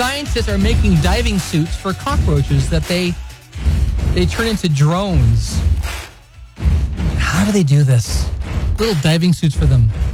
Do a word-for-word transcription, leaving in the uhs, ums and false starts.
Scientists are making diving suits for cockroaches that they they turn into drones. How do they do this? Little diving suits for them.